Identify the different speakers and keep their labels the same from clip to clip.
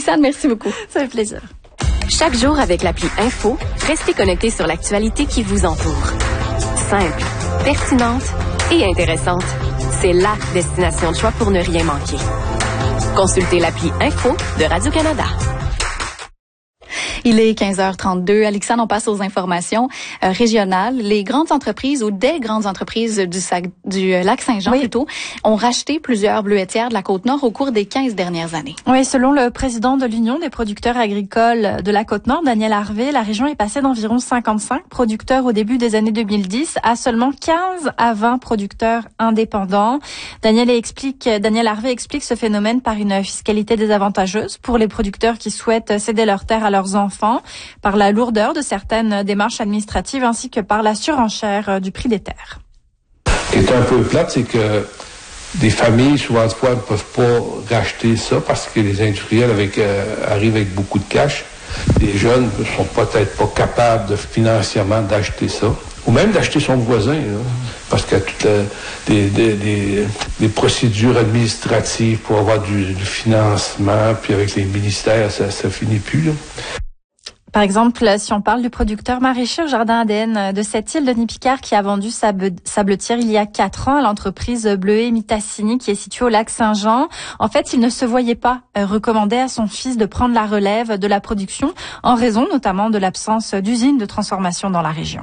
Speaker 1: Alexandre, merci beaucoup.
Speaker 2: Ça fait plaisir.
Speaker 3: Chaque jour avec l'appli Info, restez connectés sur l'actualité qui vous entoure. Simple, pertinente et intéressante. C'est la destination de choix pour ne rien manquer. Consultez l'appli Info de Radio-Canada.
Speaker 1: Il est 15h32. Alexandre, on passe aux informations régionales. Les grandes entreprises ou des grandes entreprises du lac Saint-Jean plutôt ont racheté plusieurs bleuetières de la Côte-Nord au cours des 15 dernières années.
Speaker 2: Oui, selon le président de l'Union des producteurs agricoles de la Côte-Nord, Daniel Harvey, la région est passée d'environ 55 producteurs au début des années 2010 à seulement 15 à 20 producteurs indépendants. Daniel Harvey explique ce phénomène par une fiscalité désavantageuse pour les producteurs qui souhaitent céder leurs terres à leurs enfants, par la lourdeur de certaines démarches administratives ainsi que par la surenchère du prix des terres.
Speaker 4: Ce qui est un peu plate, c'est que des familles, souvent de fois, ne peuvent pas racheter ça parce que les industriels arrivent avec beaucoup de cash. Les jeunes ne sont peut-être pas capables financièrement d'acheter ça. Ou même d'acheter son voisin, là, parce qu'il y a toutes des procédures administratives pour avoir du financement, puis avec les ministères, ça finit plus, là.
Speaker 2: Par exemple, si on parle du producteur maraîcher au Jardin Adène de cette île, Denis Picard, qui a vendu sa bleuetière il y a 4 ans à l'entreprise Bleuet Mitassini, qui est située au lac Saint-Jean. En fait, il ne se voyait pas recommander à son fils de prendre la relève de la production, en raison notamment de l'absence d'usines de transformation dans la région.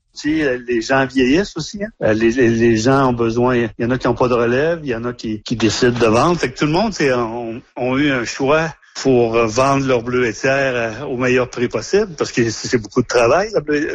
Speaker 5: Les gens vieillissent aussi. Hein? Les gens ont besoin. Il y en a qui n'ont pas de relève, il y en a qui décident de vendre. Fait que tout le monde ont eu un choix pour vendre leur bleuetière au meilleur prix possible, parce que c'est beaucoup de travail,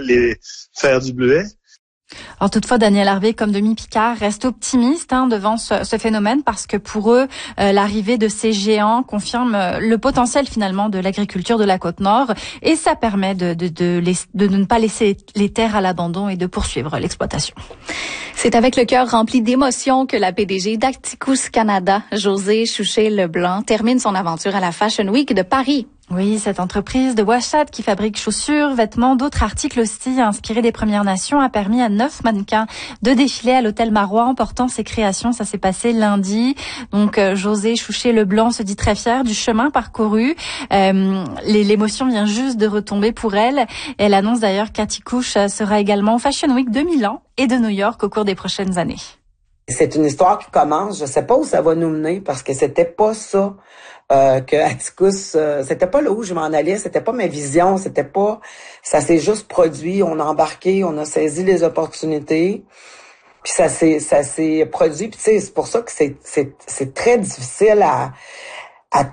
Speaker 5: faire du bleuet.
Speaker 2: Alors toutefois, Daniel Harvey, comme Denis Picard, reste optimiste devant ce phénomène, parce que pour eux, l'arrivée de ces géants confirme le potentiel finalement de l'agriculture de la Côte-Nord, et ça permet de ne pas laisser les terres à l'abandon et de poursuivre l'exploitation.
Speaker 1: C'est avec le cœur rempli d'émotion que la PDG d'Acticus Canada, Josée Chouchet-Leblanc, termine son aventure à la Fashion Week de Paris.
Speaker 2: Oui, cette entreprise de Ouachat qui fabrique chaussures, vêtements, d'autres articles aussi inspirés des Premières Nations a permis à 9 mannequins de défiler à l'hôtel Marois en portant ses créations. Ça s'est passé lundi. Donc, Josée Chouchet-Leblanc se dit très fière du chemin parcouru. L'émotion vient juste de retomber pour elle. Elle annonce d'ailleurs qu'Acticus sera également au Fashion Week de Milan et de New York au cours des prochaines années.
Speaker 6: C'est une histoire qui commence. Je sais pas où ça va nous mener, parce que c'était pas ça que Acticus, c'était pas là où je m'en allais, c'était pas ma vision, c'était pas, ça s'est juste produit, on a embarqué, on a saisi les opportunités, puis ça s'est produit, puis tu sais, c'est pour ça que c'est très difficile à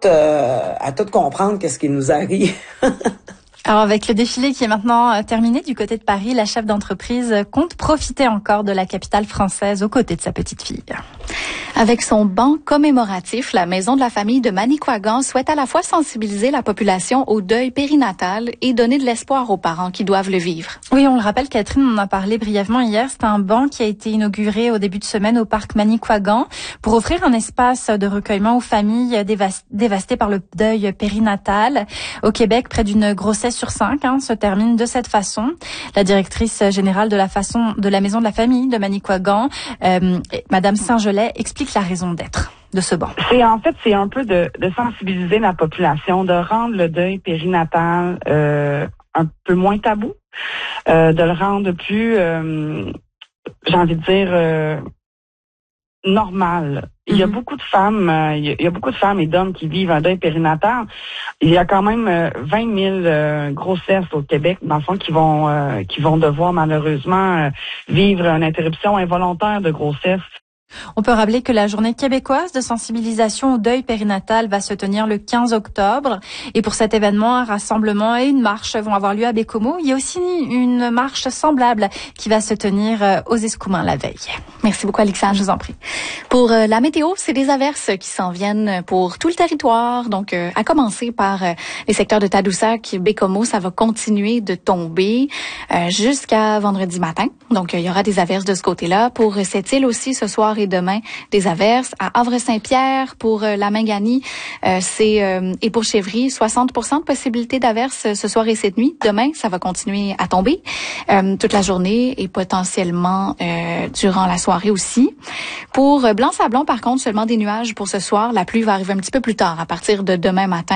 Speaker 6: tout comprendre qu'est-ce qui nous arrive.
Speaker 2: Alors avec le défilé qui est maintenant terminé du côté de Paris, la chef d'entreprise compte profiter encore de la capitale française aux côtés de sa petite fille.
Speaker 1: Avec son banc commémoratif, la Maison de la famille de Manicouagan souhaite à la fois sensibiliser la population au deuil périnatal et donner de l'espoir aux parents qui doivent le vivre.
Speaker 2: Oui, on le rappelle, Catherine en a parlé brièvement hier. C'est un banc qui a été inauguré au début de semaine au parc Manicouagan pour offrir un espace de recueillement aux familles dévastées par le deuil périnatal. Au Québec, près d'une grossesse sur 5 se termine de cette façon. La directrice générale de la Maison de la famille de Manicouagan, Madame Saint-Gelais, explique la raison d'être de ce banc.
Speaker 7: C'est un peu de sensibiliser la population, de rendre le deuil périnatal un peu moins tabou, de le rendre plus, j'ai envie de dire, normal. Il y a beaucoup de femmes, il y a beaucoup de femmes et d'hommes qui vivent un deuil périnatal. Il y a quand même 20 000 grossesses au Québec, dans le fond, qui vont devoir malheureusement vivre une interruption involontaire de grossesse.
Speaker 2: On peut rappeler que la journée québécoise de sensibilisation au deuil périnatal va se tenir le 15 octobre. Et pour cet événement, un rassemblement et une marche vont avoir lieu à Bécomo. Il y a aussi une marche semblable qui va se tenir aux Escoumins la veille.
Speaker 1: Merci beaucoup, Alexandre.
Speaker 2: Je vous en prie.
Speaker 1: Pour la météo, c'est des averses qui s'en viennent pour tout le territoire. Donc, à commencer par les secteurs de Tadoussac, Bécomo, ça va continuer de tomber jusqu'à vendredi matin. Donc, il y aura des averses de ce côté-là. Pour cette île aussi, ce soir et demain, des averses. À Havre-Saint-Pierre, pour la Mingani, et pour Chevry, 60% de possibilité d'averses ce soir et cette nuit. Demain, ça va continuer à tomber toute la journée et potentiellement durant la soirée aussi. Pour Blanc-Sablon, par contre, seulement des nuages pour ce soir. La pluie va arriver un petit peu plus tard, à partir de demain matin.